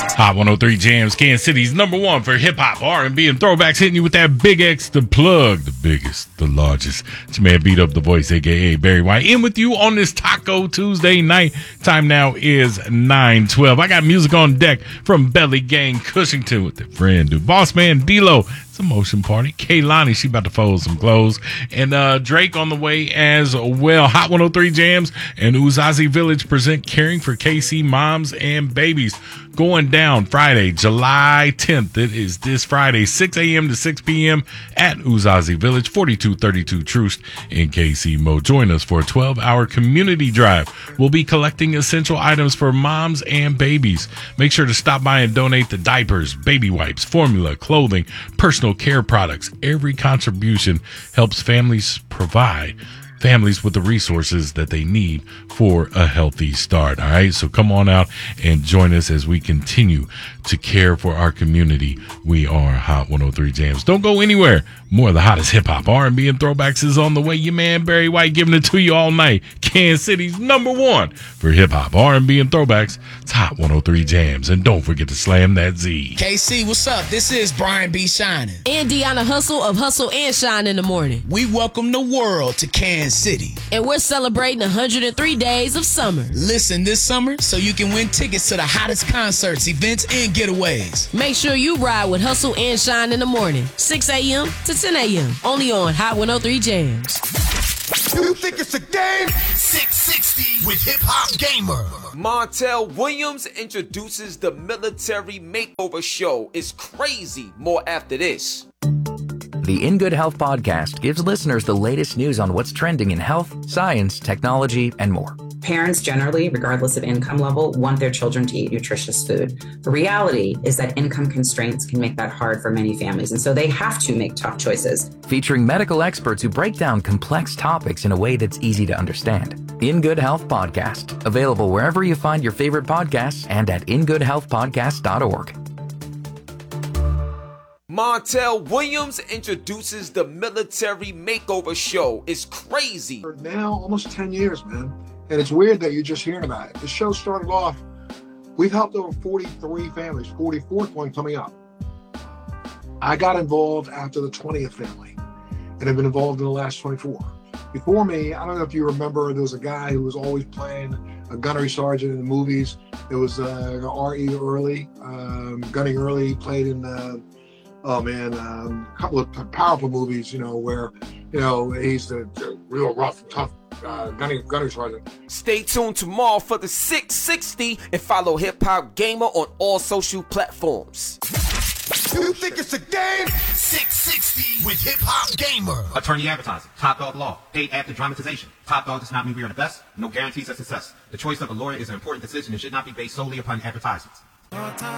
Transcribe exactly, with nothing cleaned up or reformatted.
Hot one oh three Jams, Kansas City's number one for hip-hop, R and B, and throwbacks, hitting you with that Big X, the plug, the biggest, the largest. It's your man Beat Up the Voice, a k a. Barry White, in with you on this Taco Tuesday night. Time now is nine twelve. I got music on deck from Belly Gang Cushington with their friend, dude. Boss Man D-Lo. It's a motion party. Kaylani, she about to fold some clothes. And uh, Drake on the way as well. Hot one oh three Jams and Uzazi Village present Caring for K C Moms and Babies. Going down Friday, July tenth. It is this Friday, six a.m. to six p.m. at Uzazi Village, forty-two thirty-two Troost in K C Mo. Join us for a twelve-hour community drive. We'll be collecting essential items for moms and babies. Make sure to stop by and donate the diapers, baby wipes, formula, clothing, personal care products. Every contribution helps families provide families with the resources that they need for a healthy start. All right, so come on out and join us as we continue to care for our community. We are Hot one oh three Jams. Don't go anywhere. More of the hottest hip-hop, R and B, and throwbacks is on the way. Your man Barry White giving it to you all night. Kansas City's number one for hip-hop, R and B, and throwbacks. It's Hot one oh three Jams. And don't forget to slam that Z. K C, what's up? This is Brian B. Shining. And Deanna Hustle of Hustle and Shine in the Morning. We welcome the world to Kansas City. And we're celebrating one hundred three days of summer. Listen this summer so you can win tickets to the hottest concerts, events, and getaways. Make sure you ride with Hustle and Shine in the Morning, six a.m. to ten a.m. Only on Hot one oh three Jams. You think it's a game? six sixty with Hip Hop Gamer. Montel Williams introduces the Military Makeover Show. It's crazy. More after this. The In Good Health podcast gives listeners the latest news on what's trending in health, science, technology, and more. Parents generally, regardless of income level, want their children to eat nutritious food. The reality is that income constraints can make that hard for many families, and so they have to make tough choices. Featuring medical experts who break down complex topics in a way that's easy to understand. The In Good Health podcast, available wherever you find your favorite podcasts and at in good health podcast dot org. Montel Williams introduces the Military Makeover Show. It's crazy. For now, almost ten years, man. And it's weird that you're just hearing about it. The show started off, we've helped over forty-three families, forty-fourth one coming up. I got involved after the twentieth family, and have been involved in the last twenty-four. Before me, I don't know if you remember, there was a guy who was always playing a gunnery sergeant in the movies. It was uh, R E Early, um, Gunning Early, played in uh, oh man, um, a couple of powerful movies, you know, where, you know, he's the, the real rough, tough uh, gunning, gunning sergeant. Stay tuned tomorrow for the six sixty and follow Hip Hop Gamer on all social platforms. You think it's a game? six sixty with Hip Hop Gamer. Attorney advertising, Top Dog Law, paid after dramatization. Top Dog does not mean we are the best, no guarantees of success. The choice of a lawyer is an important decision and should not be based solely upon advertisements.